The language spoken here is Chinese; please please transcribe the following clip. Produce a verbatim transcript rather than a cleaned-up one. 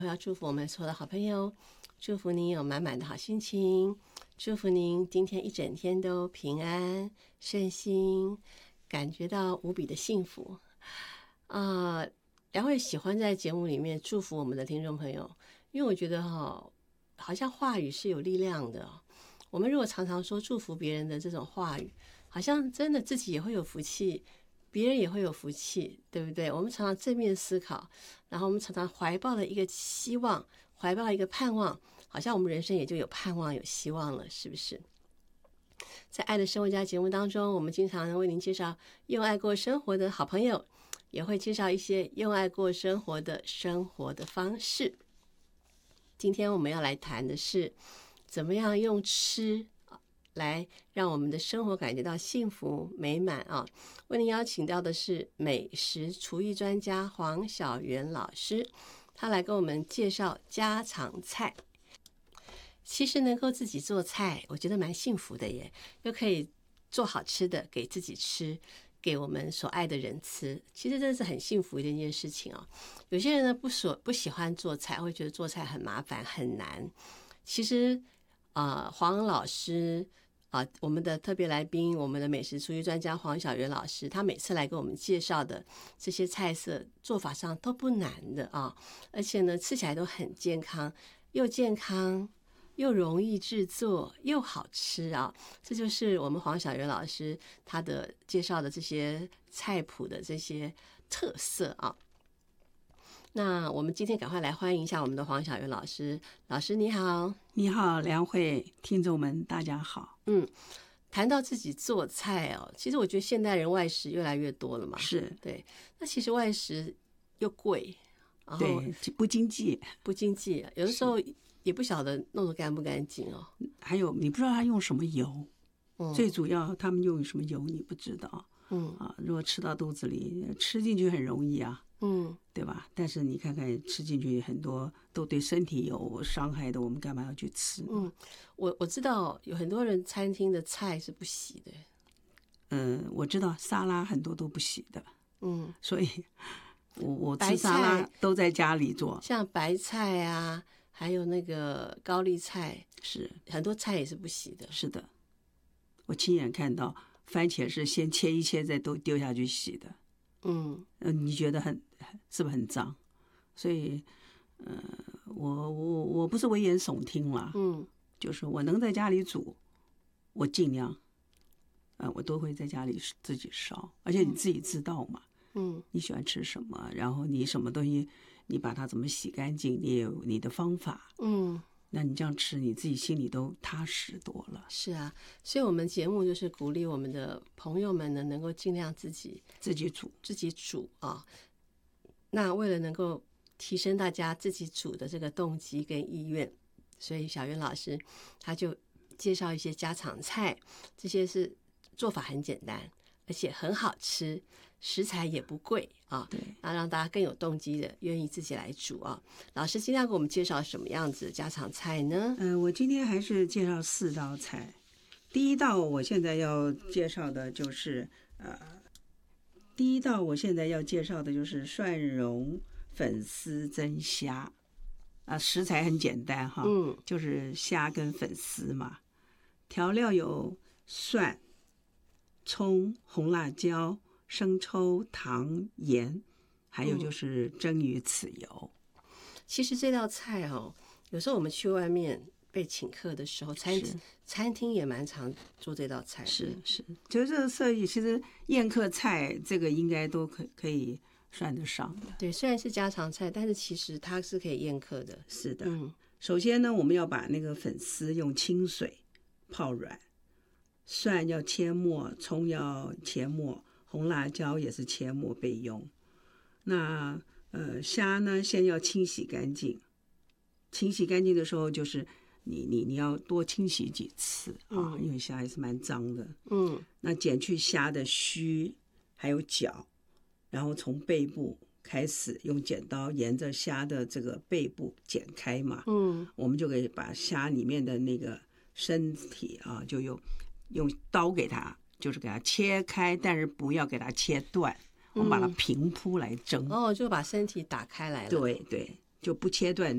我要祝福我们所有的好朋友，祝福您有满满的好心情，祝福您今天一整天都平安顺心，感觉到无比的幸福啊、呃！梁慧喜欢在节目里面祝福我们的听众朋友，因为我觉得哈、哦，好像话语是有力量的。我们如果常常说祝福别人的这种话语，好像真的自己也会有福气，别人也会有福气，对不对？我们常常正面思考，然后我们常常怀抱了一个希望，怀抱一个盼望，好像我们人生也就有盼望有希望了，是不是？在爱的生活家节目当中，我们经常为您介绍用爱过生活的好朋友，也会介绍一些用爱过生活的生活的方式。今天我们要来谈的是怎么样用吃来让我们的生活感觉到幸福美满啊！为您邀请到的是美食厨艺专家黄小媛老师，他来跟我们介绍家常菜。其实能够自己做菜，我觉得蛮幸福的耶，又可以做好吃的给自己吃，给我们所爱的人吃，其实真的是很幸福的一件事情哦。有些人呢不所不喜欢做菜，会觉得做菜很麻烦很难。其实啊、呃，黄老师啊、呃，我们的特别来宾，我们的美食厨艺专家黄小媛老师，他每次来给我们介绍的这些菜色做法上都不难的啊，而且呢吃起来都很健康，又健康又容易制作又好吃啊！这就是我们黄小媛老师他的介绍的这些菜谱的这些特色啊。那我们今天赶快来欢迎一下我们的黄小媛老师。老师你好。 你好，梁慧，听众们大家好。 嗯，谈到自己做菜哦，其实我觉得现代人外食越来越多了嘛。 是， 对。那其实外食又贵，然后对，不经济， 不经济，有的时候也不晓得弄得干不干净哦。 还有你不知道他用什么油， 嗯、 最主要他们用什么油你不知道。 嗯啊，如果吃到肚子里，吃进去很容易啊。 嗯， 对吧？但是你看看吃进去很多都对身体有伤害的，我们干嘛要去吃？ 嗯，我我知道有很多人餐厅的菜是不洗的。 嗯，我知道沙拉很多都不洗的。 嗯， 所以我我吃沙拉都在家里做， 像白菜啊，还有那个高丽菜， 是很多菜也是不洗的。 是的，我亲眼看到番茄是先切一切再都丢下去洗的。 嗯， 呃，你觉得很是不是很脏？所以，呃，我我我不是危言耸听啦， 嗯， 就是我能在家里煮，我尽量，呃，我都会在家里自己烧，而且你自己知道嘛， 嗯， 你喜欢吃什么，然后你什么东西，你把它怎么洗干净，你也有你的方法， 嗯。 那你这样吃，你自己心里都踏实多了。 是啊，所以我们节目就是鼓励我们的朋友们呢，能够尽量自己自己煮， 自己煮啊。那为了能够提升大家自己煮的这个动机跟意愿，所以小媛老师他就介绍一些家常菜，这些是做法很简单，而且很好吃，食材也不贵啊， 对， 那让大家更有动机的愿意自己来煮啊。老师今天要给我们介绍什么样子的家常菜呢？ 嗯、呃，我今天还是介绍四道菜。第一道我现在要介绍的就是呃，第一道我现在要介绍的就是蒜蓉粉丝蒸虾啊、呃，食材很简单哈， 嗯， 就是虾跟粉丝嘛。调料有蒜、葱、红辣椒、生抽、糖、盐，还有就是蒸鱼豉油。 嗯、其实这道菜哦，有时候我们去外面被请客的时候，餐餐厅也蛮常做这道菜。 是是，就这个设计，其实宴客菜这个应该都可可以算得上的。 对，虽然是家常菜，但是其实它是可以宴客的。 是的， 嗯， 首先呢，我们要把那个粉丝用清水泡软，蒜要切末，葱要切末，红辣椒也是切末备用。那呃虾呢，先要清洗干净。清洗干净的时候，就是你你你要多清洗几次啊，因为虾还是蛮脏的。 嗯， 那剪去虾的须还有脚，然后从背部开始用剪刀沿着虾的这个背部剪开嘛。 嗯， 我们就可以把虾里面的那个身体啊，就用用刀给它，就是给它切开，但是不要给它切断，我们把它平铺来蒸。 哦，就把身体打开来了。 对对，就不切断。